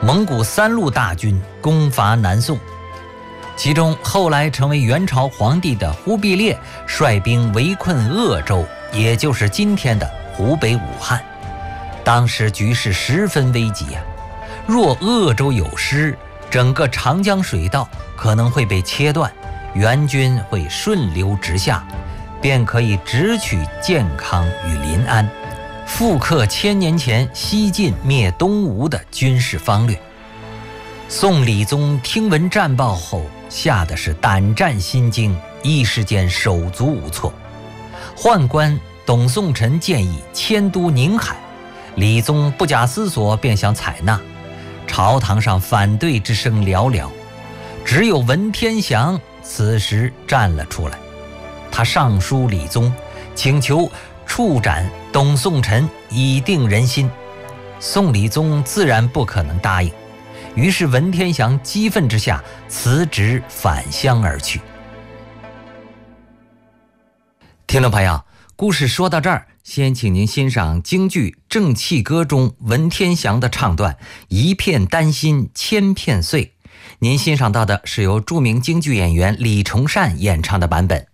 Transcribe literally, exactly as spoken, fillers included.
蒙古三路大军攻伐南宋，其中后来成为元朝皇帝的忽必烈率兵围困鄂州，也就是今天的湖北武汉。当时局势十分危急啊！若鄂州有失，整个长江水道可能会被切断，元军会顺流直下，便可以直取建康与临安，复刻千年前西晋灭东吴的军事方略。宋理宗听闻战报后，吓得是胆战心惊，一时间手足无措。宦官董宋臣建议迁都宁海，理宗不假思索便想采纳，朝堂上反对之声寥寥，只有文天祥此时站了出来。他上书理宗，请求处斩董宋臣以定人心。宋理宗自然不可能答应，于是文天祥激愤之下辞职返乡而去。听众朋友，故事说到这儿，先请您欣赏京剧《正气歌》中文天祥的唱段一片丹心千片碎。您欣赏到的是由著名京剧演员李崇善演唱的版本。